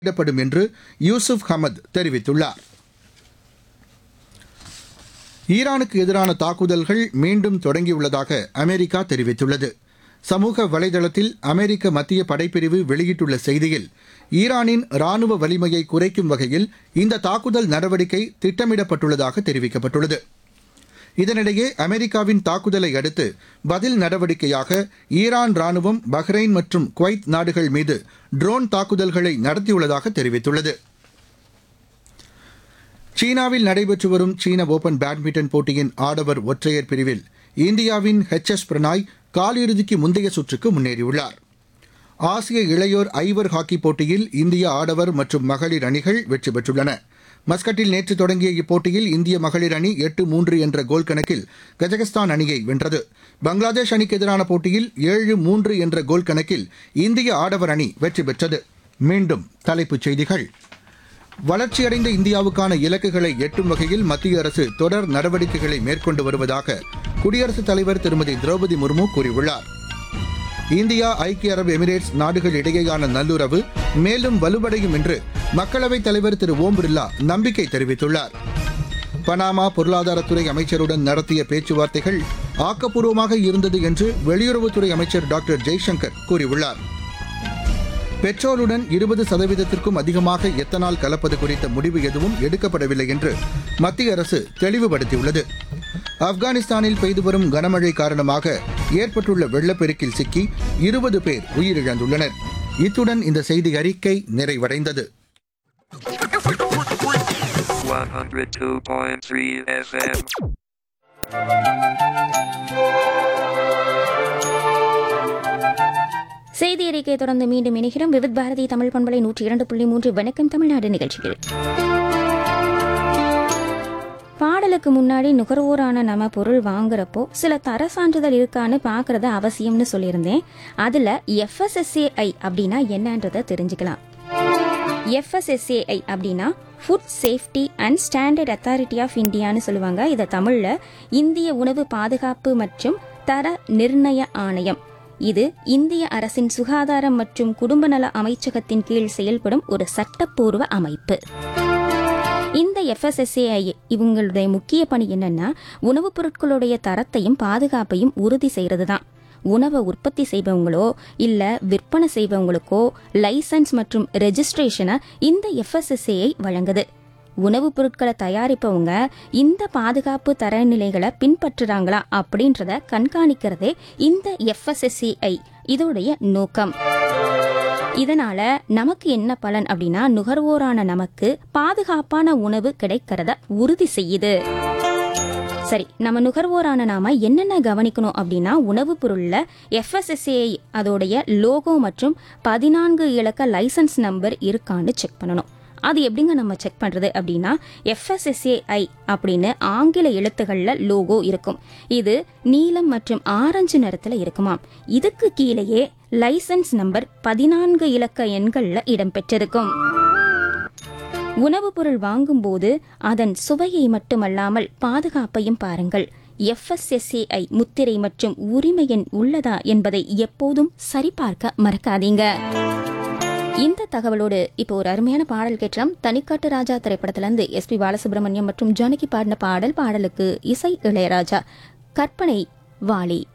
இடப்படும் என்று யூசுப் ஹமத் தெரிவித்துள்ளார். ஈரானுக்கு எதிரான தாக்குதல்கள் மீண்டும் தொடங்கியுள்ளதாக அமெரிக்கா தெரிவித்துள்ளது. சமூக வலைதளத்தில் அமெரிக்க மத்திய படைப்பிரிவு வெளியிட்டுள்ள செய்தியில், ஈரானின் ராணுவ வலிமையை குறைக்கும் வகையில் இந்த தாக்குதல் நடவடிக்கை திட்டமிடப்பட்டுள்ளதாக தெரிவிக்கப்பட்டுள்ளது. இதனிடையே அமெரிக்காவின் தாக்குதலை அடுத்து பதில் நடவடிக்கையாக ஈரான் ராணுவம் பஹ்ரைன் மற்றும் குவைத் நாடுகள் மீது ட்ரோன் தாக்குதல்களை நடத்தியுள்ளதாக தெரிவித்துள்ளது. சீனாவில் நடைபெற்று வரும் சீன ஓபன் பேட்மிண்டன் போட்டியின் ஆடவர் ஒற்றையர் பிரிவில் இந்தியாவின் எச் பிரணாய் காலிறுதிக்கு முந்தைய சுற்றுக்கு முன்னேறியுள்ளார். ஆசிய இளையோர் ஐவர் ஹாக்கி போட்டியில் இந்திய ஆடவர் மற்றும் மகளிர் அணிகள் வெற்றி பெற்றுள்ளன. மஸ்கட்டில் நேற்று தொடங்கிய இப்போட்டியில் இந்திய மகளிர் அணி 8-3 என்ற கோல் கணக்கில் கஜகஸ்தான் அணியை வென்றது. பங்களாதேஷ் அணிக்கு எதிரான போட்டியில் 7-3 என்ற கோல் கணக்கில் இந்திய ஆடவர் அணி வெற்றி பெற்றது. மீண்டும் தலைப்புச் செய்திகள். வளர்ச்சியடைந்த இந்தியாவுக்கான இலக்குகளை எட்டும் வகையில் மத்திய அரசு தொடர் நடவடிக்கைகளை மேற்கொண்டு வருவதாக குடியரசுத் தலைவர் திருமதி திரௌபதி முர்மு கூறியுள்ளார். இந்தியா ஐக்கிய அரபு எமிரேட்ஸ் நாடுகள் இடையேயான நல்லுறவு மேலும் வலுவடையும் என்று மக்களவைத் தலைவர் திரு ஓம் பிர்லா நம்பிக்கை தெரிவித்துள்ளார். பனாமா பொருளாதாரத்துறை அமைச்சருடன் நடத்திய பேச்சுவார்த்தைகள் ஆக்கப்பூர்வமாக இருந்தது என்று வெளியுறவுத்துறை அமைச்சர் டாக்டர் ஜெய்சங்கர் கூறியுள்ளார். பெட்ரோலுடன் 20%க்கும் அதிகமாக எத்தனால் கலப்பது குறித்த முடிவு எதுவும் எடுக்கப்படவில்லை என்று மத்திய அரசு தெளிவுபடுத்தியுள்ளது. ஆப்கானிஸ்தானில் பெய்து வரும் கனமழை காரணமாக ஏற்பட்டுள்ள வெள்ளப்பெருக்கில் சிக்கி 20 பேர் உயிரிழந்துள்ளனர். இத்துடன் இந்த செய்தி அறிக்கை நிறைவடைந்தது. 102.3 FM. செய்தி அறிக்கை தொடர்ந்து மீண்டும் இணைகிறோம். விவித் பாரதி தமிழ் பண்பலை 102.3 வணக்கம் தமிழ்நாடு நிகழ்ச்சிகள். பாடலுக்கு முன்னாடி நுகர்வோரான நம்ம பொருள் வாங்குறப்போ சில தர சான்றிதழ் இருக்கான்னு பாக்குறது அவசியம்னு சொல்லியிருந்தேன். அதுல FSSAI அப்படின்னா என்னன்றதை தெரிஞ்சுக்கலாம். FSSAI அப்படின்னா food safety and standard authority of இந்தியான்னு சொல்லுவாங்க. இதை தமிழ்ல இந்திய உணவு பாதுகாப்பு மற்றும் தர நிர்ணய ஆணையம். இது இந்திய அரசின் சுகாதாரம் மற்றும் குடும்ப நல அமைச்சகத்தின் கீழ் செயல்படும் ஒரு சட்டப்பூர்வ அமைப்பு. இந்த FSSAI இவங்களுடைய முக்கிய பணி என்னன்னா, உணவுப் பொருட்களுடைய தரத்தையும் பாதுகாப்பையும் உறுதி செய்யறது தான். உணவை உற்பத்தி செய்பவங்களோ இல்ல விற்பனை செய்பவங்களுக்கோ லைசன்ஸ் மற்றும் ரெஜிஸ்ட்ரேஷனை இந்த FSSAI வழங்குது. உணவுப் பொருட்களை தயாரிப்பவங்க இந்த பாதுகாப்பு தரநிலைகளை பின்பற்றுறாங்களா அப்படின்றத கண்காணிக்கிறதே இந்த FSSAI இதோடைய நோக்கம். இதனால நமக்கு என்ன பலன் அப்படின்னா, நுகர்வோரான நமக்கு பாதுகாப்பான உணவு கிடைக்கிறத உறுதி செய்யுது. சரி, நம்ம நுகர்வோரான நாம என்னென்ன கவனிக்கணும் அப்படின்னா, உணவுப் பொருள்ல FSSAI அதோடைய லோகோ மற்றும் 14 இலக்க லைசன்ஸ் நம்பர் இருக்கான்னு செக் பண்ணணும். அது எப்படிங்க நம்ம செக் பண்றது அப்படின்னா, FSSAI அப்படின்னு ஆங்கில எழுத்துக்கள்ல லோகோ இருக்கும். இது நீலம் மற்றும் ஆரஞ்சு நிறத்துல இருக்குமாம். இதுக்கு கீழேயே லைசன்ஸ் நம்பர் 14 இலக்க எண்கள்ல இடம்பெற்றிருக்கும். உணவுப் பொருள் வாங்கும் போது அதன் சுவையை மட்டுமல்லாமல் பாதுகாப்பையும் பாருங்கள். FSSAI முத்திரை மற்றும் உரிமை எண் உள்ளதா என்பதை எப்போதும் சரிபார்க்க மறக்காதீங்க. இந்த தகவலோடு இப்போ ஒரு அருமையான பாடல் கேட்டோம். தனிக்காட்டு ராஜா திரைப்படத்திலிருந்து SP பாலசுப்ரமணியம் மற்றும் ஜானகி பாடின பாடலுக்கு இசை இளையராஜா, கற்பனை வாலி.